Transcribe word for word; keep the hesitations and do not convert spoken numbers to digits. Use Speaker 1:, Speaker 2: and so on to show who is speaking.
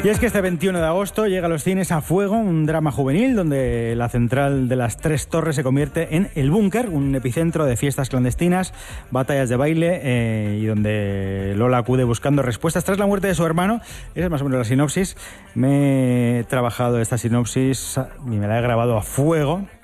Speaker 1: Y es que este veintiuno de agosto llega a los cines A Fuego, un drama juvenil donde la central de las Tres Torres se convierte en El Búnker, un epicentro de fiestas clandestinas, batallas de baile eh, y donde Lola acude buscando respuestas tras la muerte de su hermano. Esa es más o menos la sinopsis. Me he trabajado esta sinopsis y me la he grabado a fuego